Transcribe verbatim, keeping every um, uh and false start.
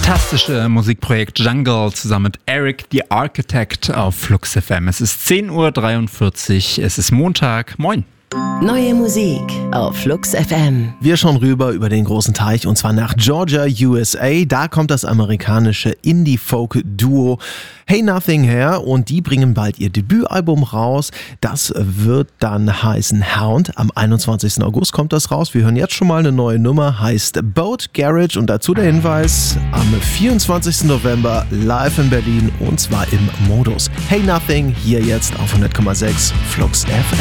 fantastische Musikprojekt Jungle zusammen mit Eric the Architect auf Flux F M. Es ist zehn Uhr dreiundvierzig, es ist Montag. Moin. Neue Musik auf Flux F M. Wir schauen rüber über den großen Teich und zwar nach Georgia, U S A. Da kommt das amerikanische Indie-Folk-Duo Hey Nothing her und die bringen bald ihr Debütalbum raus. Das wird dann heißen Hound. Am einundzwanzigsten August kommt das raus. Wir hören jetzt schon mal eine neue Nummer, heißt Boat Garage und dazu der Hinweis, am vierundzwanzigsten November live in Berlin und zwar im Modus. Hey Nothing, hier jetzt auf hundert Komma sechs Flux F M.